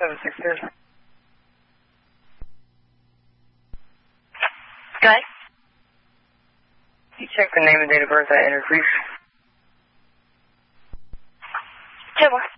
762. Go ahead. Can you check the name and date of birth I entered, please? 2 more.